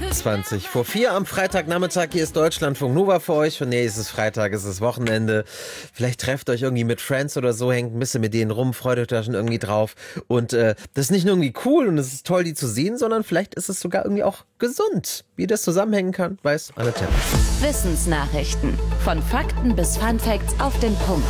20 vor 4 am Freitagnachmittag. Hier ist Deutschlandfunk Nova für euch. Und nee, es ist Freitag, es ist Wochenende. Vielleicht trefft euch irgendwie mit Friends oder so, hängt ein bisschen mit denen rum, freut euch da schon irgendwie drauf. Und das ist nicht nur irgendwie cool und es ist toll, die zu sehen, sondern vielleicht ist es sogar irgendwie auch gesund. Wie das zusammenhängen kann, weiß Annette. Wissensnachrichten. Von Fakten bis Funfacts auf den Punkt.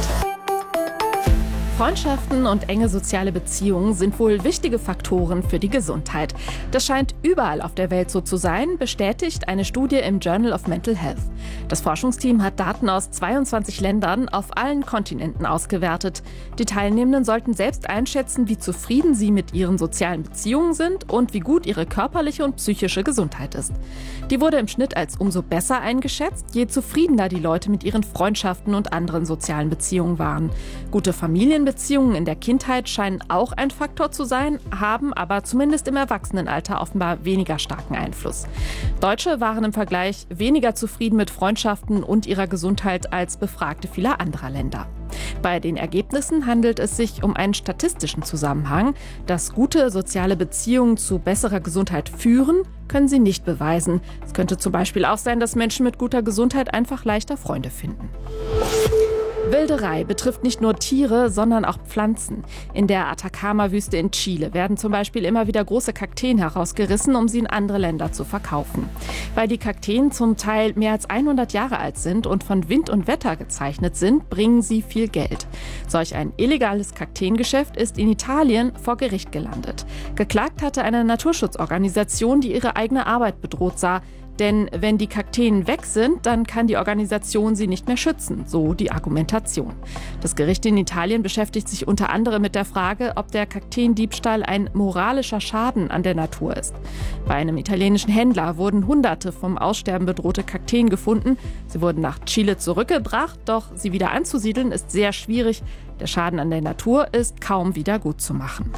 Freundschaften und enge soziale Beziehungen sind wohl wichtige Faktoren für die Gesundheit. Das scheint überall auf der Welt so zu sein, bestätigt eine Studie im Journal of Mental Health. Das Forschungsteam hat Daten aus 22 Ländern auf allen Kontinenten ausgewertet. Die Teilnehmenden sollten selbst einschätzen, wie zufrieden sie mit ihren sozialen Beziehungen sind und wie gut ihre körperliche und psychische Gesundheit ist. Die wurde im Schnitt als umso besser eingeschätzt, je zufriedener die Leute mit ihren Freundschaften und anderen sozialen Beziehungen waren. Gute Familienbeziehungen in der Kindheit scheinen auch ein Faktor zu sein, haben aber zumindest im Erwachsenenalter offenbar weniger starken Einfluss. Deutsche waren im Vergleich weniger zufrieden mit Freundschaften und ihrer Gesundheit als Befragte vieler anderer Länder. Bei den Ergebnissen handelt es sich um einen statistischen Zusammenhang. Dass gute soziale Beziehungen zu besserer Gesundheit führen, können sie nicht beweisen. Es könnte zum Beispiel auch sein, dass Menschen mit guter Gesundheit einfach leichter Freunde finden. Wilderei betrifft nicht nur Tiere, sondern auch Pflanzen. In der Atacama-Wüste in Chile werden zum Beispiel immer wieder große Kakteen herausgerissen, um sie in andere Länder zu verkaufen. Weil die Kakteen zum Teil mehr als 100 Jahre alt sind und von Wind und Wetter gezeichnet sind, bringen sie viel Geld. Solch ein illegales Kakteengeschäft ist in Italien vor Gericht gelandet. Geklagt hatte eine Naturschutzorganisation, die ihre eigene Arbeit bedroht sah. Denn wenn die Kakteen weg sind, dann kann die Organisation sie nicht mehr schützen, so die Argumentation. Das Gericht in Italien beschäftigt sich unter anderem mit der Frage, ob der Kakteendiebstahl ein moralischer Schaden an der Natur ist. Bei einem italienischen Händler wurden Hunderte vom Aussterben bedrohte Kakteen gefunden. Sie wurden nach Chile zurückgebracht, doch sie wieder anzusiedeln ist sehr schwierig. Der Schaden an der Natur ist kaum wieder gut zu machen.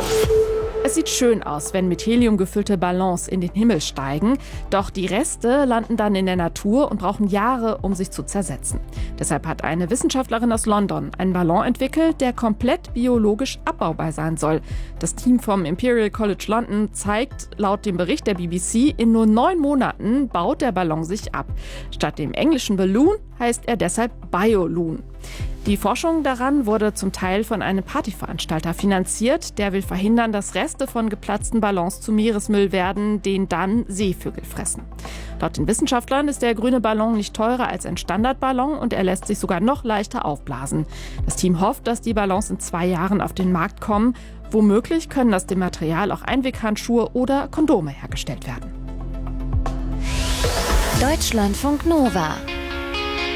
Es sieht schön aus, wenn mit Helium gefüllte Ballons in den Himmel steigen. Doch die Reste landen dann in der Natur und brauchen Jahre, um sich zu zersetzen. Deshalb hat eine Wissenschaftlerin aus London einen Ballon entwickelt, der komplett biologisch abbaubar sein soll. Das Team vom Imperial College London zeigt, laut dem Bericht der BBC, in nur 9 Monaten baut der Ballon sich ab. Statt dem englischen Balloon heißt er deshalb Bioloon. Die Forschung daran wurde zum Teil von einem Partyveranstalter finanziert. Der will verhindern, dass Reste von geplatzten Ballons zu Meeresmüll werden, den dann Seevögel fressen. Laut den Wissenschaftlern ist der grüne Ballon nicht teurer als ein Standardballon und er lässt sich sogar noch leichter aufblasen. Das Team hofft, dass die Ballons in 2 Jahren auf den Markt kommen. Womöglich können aus dem Material auch Einweghandschuhe oder Kondome hergestellt werden. Deutschlandfunk Nova.